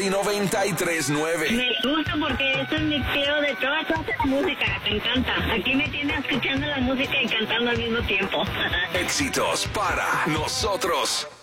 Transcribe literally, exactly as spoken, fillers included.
Y noventa y tres nueve. Me gusta porque eso es mi estilo de toda clase de música. Me encanta. Aquí me tiene escuchando la música y cantando al mismo tiempo. Éxitos para nosotros.